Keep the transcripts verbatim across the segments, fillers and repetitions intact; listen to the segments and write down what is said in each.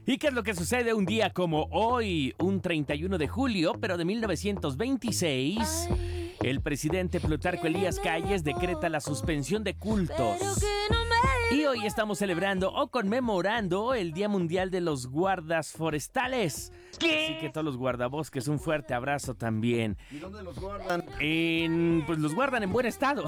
¿Y qué es lo que sucede un día como hoy, un treinta y uno de julio, pero de mil novecientos veintiséis? El presidente Plutarco Elías Calles decreta la suspensión de cultos. Y hoy estamos celebrando o conmemorando el Día Mundial de los Guardas Forestales. ¿Qué? Así que todos los guardabosques, un fuerte abrazo también. ¿Y dónde los guardan? En, pues los guardan en buen estado.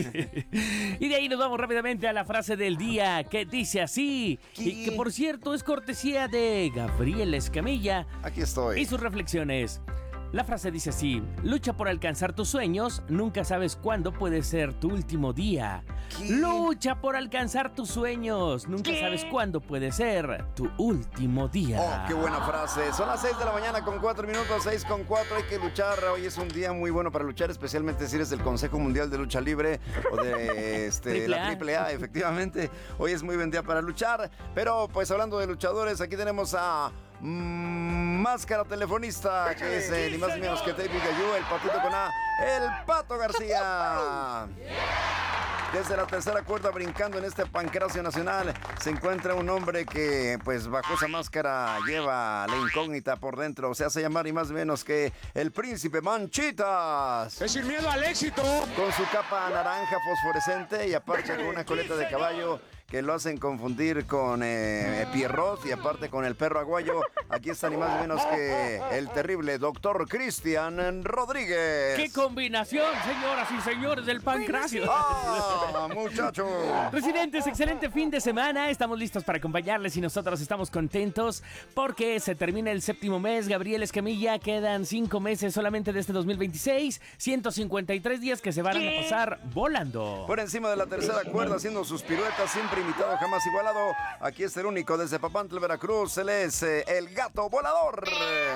Y de ahí nos vamos rápidamente a la frase del día, que dice así. ¿Qué? Y que por cierto es cortesía de Gabriel Escamilla. Aquí estoy. Y sus reflexiones. La frase dice así: lucha por alcanzar tus sueños, nunca sabes cuándo puede ser tu último día. ¿Qué? Lucha por alcanzar tus sueños, nunca ¿Qué? sabes cuándo puede ser tu último día. Oh, qué buena frase. Son las seis de la mañana con cuatro minutos, seis con cuatro, hay que luchar. Hoy es un día muy bueno para luchar, especialmente si eres del Consejo Mundial de Lucha Libre o de este, triple la triple A, efectivamente. Hoy es muy buen día para luchar, pero pues hablando de luchadores, aquí tenemos a... Mm, Máscara Telefonista, que es eh, ni más ni menos que David Gallú, el patito con A, el Pato García. Desde la tercera cuerda, brincando en este pancracio nacional, se encuentra un hombre que, pues, bajo esa máscara lleva la incógnita por dentro. Se hace llamar ni más ni menos que el Príncipe Manchitas. ¡Es sin miedo al éxito! Con su capa naranja fosforescente y aparte con una coleta de caballo que lo hacen confundir con eh, Pierrot y aparte con el perro aguayo. Aquí está ni más ni menos que el terrible doctor Cristian Rodríguez. ¡Qué combinación, señoras y señores del pancracio! ¡Ah, muchachos! Residentes, excelente fin de semana. Estamos listos para acompañarles y nosotros estamos contentos porque se termina el séptimo mes. Gabriel Escamilla, quedan cinco meses solamente de este dos mil veintiséis. ciento cincuenta y tres días que se van a pasar volando. Por encima de la tercera cuerda, haciendo sus piruetas, siempre imitado, jamás igualado. Aquí es el único desde Papantla, Veracruz. Él es eh, el Gato Volador.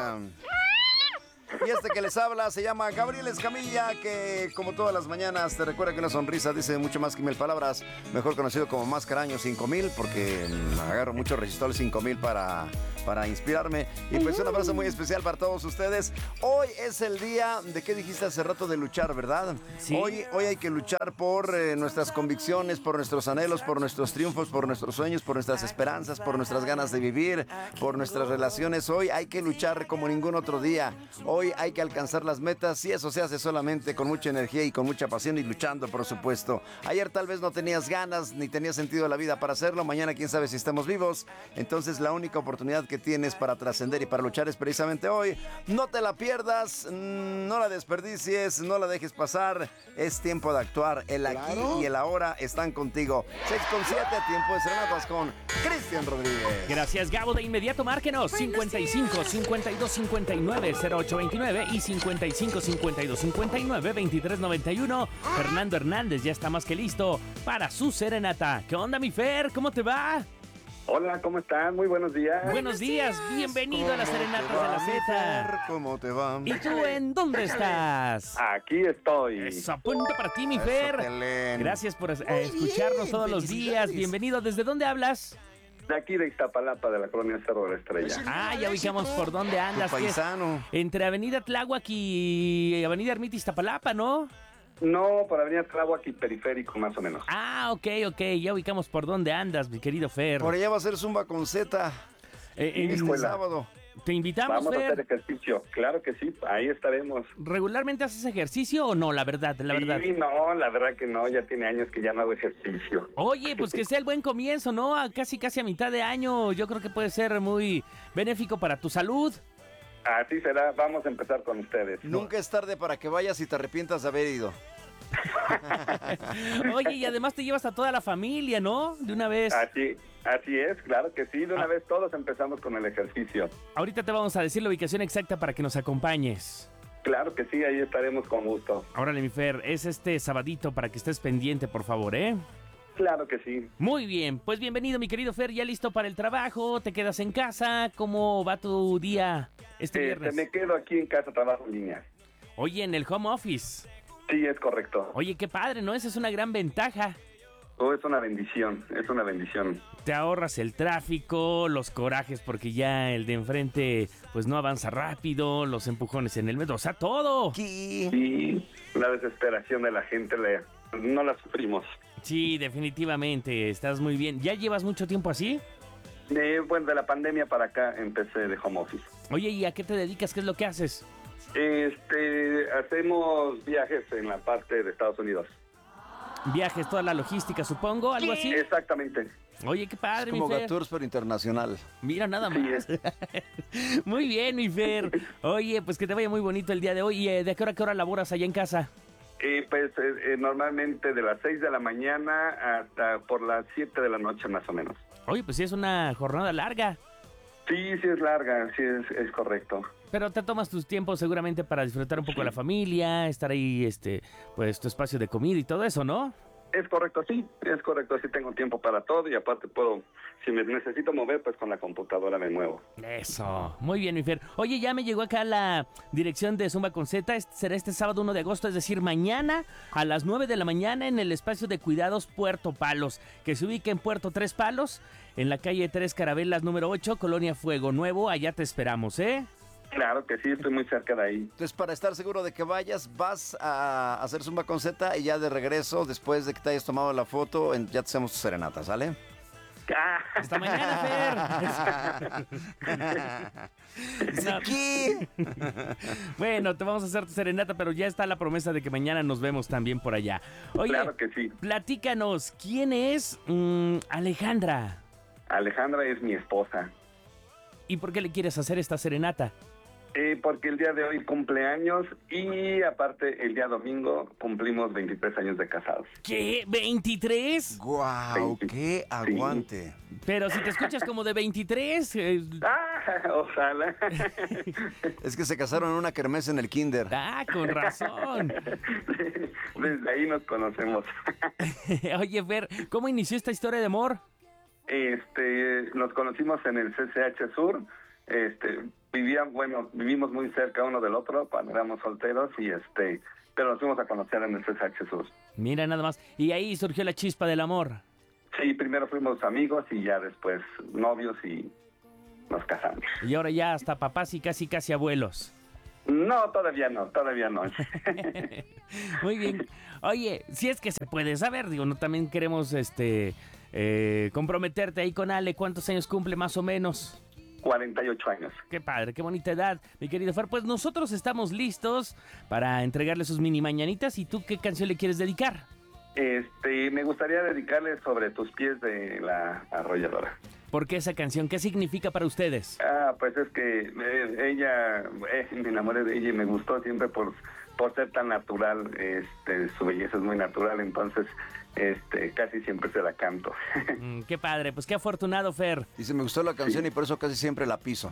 Y este que les habla se llama Gabriel Escamilla, que como todas las mañanas te recuerda que una sonrisa dice mucho más que mil palabras. Mejor conocido como Máscara Año cinco mil, porque agarro mucho resistol cinco mil para, para inspirarme. Y pues un abrazo muy especial para todos ustedes. Hoy es el día de, ¿qué dijiste hace rato? De luchar, ¿verdad? Sí. Hoy, hoy hay que luchar por eh, nuestras convicciones, por nuestros anhelos, por nuestros triunfos, por nuestros sueños, por nuestras esperanzas, por nuestras ganas de vivir, por nuestras relaciones. Hoy hay que luchar como ningún otro día. Hoy hay que alcanzar las metas y eso se hace solamente con mucha energía y con mucha pasión y luchando, por supuesto. Ayer tal vez no tenías ganas ni tenías sentido de la vida para hacerlo. Mañana quién sabe si estamos vivos. Entonces la única oportunidad que tienes para trascender y para luchar es precisamente hoy. No te la pierdas, no la desperdicies, no la dejes pasar. Es tiempo de actuar. El aquí ¿Claro? y el ahora están contigo. seis con siete, tiempo de serenatas con Cristian Rodríguez. Gracias, Gabo. De inmediato márquenos cincuenta y cinco, cincuenta y dos, cincuenta y nueve, cero ocho veintinueve y cincuenta y cinco, cincuenta y dos, cincuenta y nueve, veintitrés noventa y uno. Fernando Hernández ya está más que listo para su serenata. ¿Qué onda, mi Fer? ¿Cómo te va? Hola, ¿cómo están? Muy buenos días. Buenos días, bienvenido a las serenatas de la Z. ¿Cómo te va? ¿Y tú en dónde estás? Aquí estoy. Eso, apunta para ti, mi Fer. Gracias por eh, escucharnos todos los días. Bienvenido. ¿Desde dónde hablas? De aquí de Iztapalapa, de la colonia Cerro de la Estrella. Ah, ya ubicamos por dónde andas. Paisano. Entre Avenida Tláhuac y Avenida Ermita Iztapalapa, ¿no? No, por Avenida Tláhuac y Periférico, más o menos. Ah, ok, ok. Ya ubicamos por dónde andas, mi querido Fer. Por allá va a ser Zumba con Z. Eh, en este sábado. Te invitamos, Vamos Fer. a hacer ejercicio. Claro que sí, ahí estaremos. ¿Regularmente haces ejercicio o no? La verdad, la sí, verdad. no, la verdad que no. Ya tiene años que ya no hago ejercicio. Oye, pues que sea el buen comienzo, ¿no? A casi, casi a mitad de año. Yo creo que puede ser muy benéfico para tu salud. Así será. Vamos a empezar con ustedes. Nunca es tarde para que vayas y te arrepientas de haber ido. Oye, y además te llevas a toda la familia, ¿no? De una vez. Así, así es, claro que sí. De una ah. vez todos empezamos con el ejercicio. Ahorita te vamos a decir la ubicación exacta para que nos acompañes. Claro que sí, ahí estaremos con gusto. Órale, mi Fer, es este sabadito para que estés pendiente, por favor, ¿eh? Claro que sí. Muy bien, pues bienvenido, mi querido Fer, ya listo para el trabajo, te quedas en casa, ¿cómo va tu día este eh, viernes? Me quedo aquí en casa, trabajo en línea. Oye, en el home office. Sí, es correcto. Oye, qué padre, ¿no? Esa es una gran ventaja. Oh, es una bendición, es una bendición. Te ahorras el tráfico, los corajes porque ya el de enfrente pues no avanza rápido, los empujones en el metro, o sea, todo. Sí, la desesperación de la gente le, no la sufrimos. Sí, definitivamente, estás muy bien. ¿Ya llevas mucho tiempo así? Eh, bueno, de la pandemia para acá empecé de home office. Oye, ¿y a qué te dedicas? ¿Qué es lo que haces? Este, hacemos viajes en la parte de Estados Unidos. Viajes, toda la logística, supongo, algo así. Exactamente. Oye, qué padre, mi Como Fer. Gatours, pero internacional. Mira, nada más. Sí, Muy bien, mi Fer. Oye, pues que te vaya muy bonito el día de hoy. ¿Y eh, de qué hora a qué hora laboras allá en casa? Eh, pues eh, eh, normalmente de las seis de la mañana hasta por las siete de la noche más o menos. Oye, pues sí es una jornada larga. Sí, sí es larga, sí es, es correcto. Pero te tomas tus tiempos seguramente para disfrutar un poco de la familia, estar ahí, este, pues tu espacio de comida y todo eso, ¿no? Es correcto, sí, es correcto, sí tengo tiempo para todo y aparte puedo, si me necesito mover, pues con la computadora me muevo. Eso, muy bien, mi Fer. Oye, ya me llegó acá la dirección de Zumba con Z, este será este sábado uno de agosto, es decir, mañana a las nueve de la mañana en el espacio de cuidados Puerto Palos, que se ubica en Puerto Tres Palos, en la calle Tres Carabelas número ocho, Colonia Fuego Nuevo, allá te esperamos, ¿eh? Claro que sí, estoy muy cerca de ahí. Entonces, para estar seguro de que vayas, vas a hacer Zumba con Z y ya de regreso, después de que te hayas tomado la foto, en- ya te hacemos tu serenata, ¿sale? Ah, Hasta mañana, Fer. No. ¿Qué? Bueno, te vamos a hacer tu serenata, pero ya está la promesa de que mañana nos vemos también por allá. Oye, claro que sí. platícanos, ¿quién es mm, Alejandra? Alejandra es mi esposa. ¿Y por qué le quieres hacer esta serenata? Eh, porque el día de hoy cumpleaños y aparte el día domingo cumplimos veintitrés años de casados. ¿Qué? ¿veintitrés? ¡Guau! ¡Qué aguante! Pero si te escuchas como de veintitrés... eh, Ah, ojalá. Es que se casaron en una kermés en el kinder. ah, con razón. Desde ahí nos conocemos. Oye, Fer, ¿cómo inició esta historia de amor? Este, nos conocimos en el C C H Sur. Este, vivían, bueno, vivimos muy cerca uno del otro cuando éramos solteros y este, pero nos fuimos a conocer en el C C H Sur. Mira nada más. Y ahí surgió la chispa del amor. Sí, primero fuimos amigos y ya después novios y nos casamos. Y ahora ya hasta papás y casi casi abuelos. No, todavía no, todavía no. Muy bien. Oye, si es que se puede saber, digo, no también queremos este eh, comprometerte ahí con Ale. ¿Cuántos años cumple más o menos? cuarenta y ocho años. Qué padre, qué bonita edad, mi querido Fer. Pues nosotros estamos listos para entregarle sus mini mañanitas. ¿Y tú qué canción le quieres dedicar? Este, me gustaría dedicarle Sobre tus pies de La Arrolladora. ¿Por qué esa canción? ¿Qué significa para ustedes? Ah, pues es que eh, ella, eh, me enamoré de ella y me gustó siempre por, por ser tan natural. Este, su belleza es muy natural, entonces este, casi siempre se la canto. Mm, qué padre, pues qué afortunado, Fer. Dice, me gustó la canción y por eso casi siempre la piso.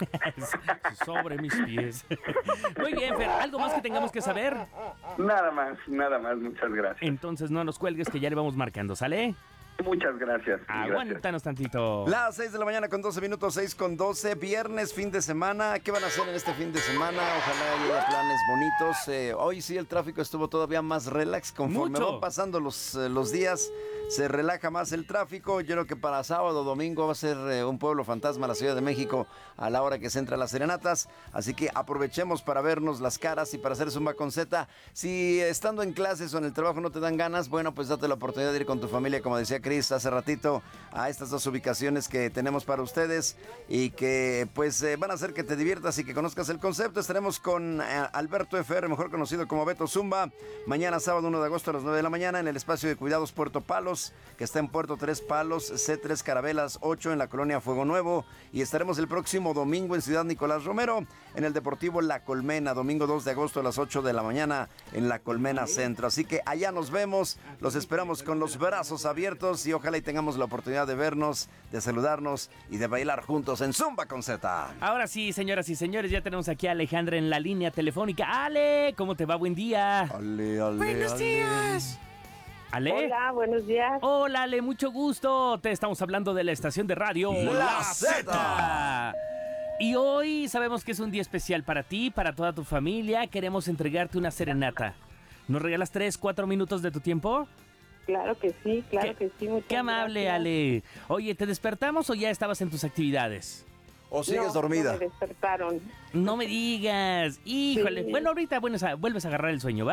Sobre mis pies. Muy bien, Fer. ¿Algo más que tengamos que saber? Nada más, nada más, muchas gracias. Entonces no nos cuelgues que ya le vamos marcando, ¿sale? Muchas gracias. gracias. Aguántanos tantito. Las seis de la mañana con doce minutos, seis con doce, viernes, fin de semana. ¿Qué van a hacer en este fin de semana? Ojalá haya planes bonitos. Eh, hoy sí el tráfico estuvo todavía más relax. Conforme Mucho. van pasando los, eh, los días, se relaja más el tráfico. Yo creo que para sábado, domingo va a ser eh, un pueblo fantasma la Ciudad de México a la hora que se entra las serenatas. Así que aprovechemos para vernos las caras y para hacer Zumba con Z. Si estando en clases o en el trabajo no te dan ganas, bueno, pues date la oportunidad de ir con tu familia, como decía Chris hace ratito, a estas dos ubicaciones que tenemos para ustedes y que pues eh, van a hacer que te diviertas y que conozcas el concepto. Estaremos con eh, Alberto F R, mejor conocido como Beto Zumba, mañana sábado uno de agosto a las nueve de la mañana en el espacio de cuidados Puerto Palos, que está en Puerto Tres Palos, C tres Carabelas ocho en la colonia Fuego Nuevo, y estaremos el próximo domingo en Ciudad Nicolás Romero en el Deportivo La Colmena, domingo dos de agosto a las ocho de la mañana en La Colmena Centro. Así que allá nos vemos, los esperamos con los brazos abiertos y ojalá y tengamos la oportunidad de vernos, de saludarnos y de bailar juntos en Zumba con Z. Ahora sí, señoras y señores, ya tenemos aquí a Alejandra en la línea telefónica. Ale, ¿cómo te va? Buen día. Ale, ale, Buenos ale. días. Ale. Hola, buenos días. Hola, Ale, mucho gusto. Te estamos hablando de la estación de radio La Zeta. Y hoy sabemos que es un día especial para ti, para toda tu familia. Queremos entregarte una serenata. ¿Nos regalas tres, cuatro minutos de tu tiempo? Claro que sí, claro Qué- que sí. Muchas Qué amable, gracias. Ale. Oye, ¿te despertamos o ya estabas en tus actividades? ¿O sigues No, dormida? no me despertaron. No me digas. Híjole. Sí. Bueno, ahorita bueno, vuelves a agarrar el sueño, ¿va?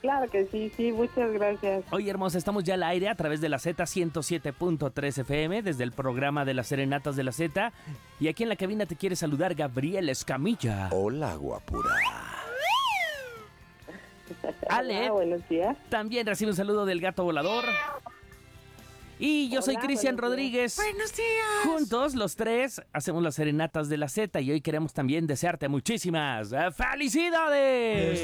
Claro que sí, sí, muchas gracias. Oye, hermosa, estamos ya al aire a través de la Z ciento siete punto tres F M, desde el programa de las Serenatas de la Z. Y aquí en la cabina te quiere saludar Gabriel Escamilla. Hola, guapura. Ale, Hola, buenos días. también recibe un saludo del gato volador. Y yo soy Hola, Cristian buenos Rodríguez. Buenos días. Juntos, los tres, hacemos las Serenatas de la Z y hoy queremos también desearte muchísimas ¡felicidades!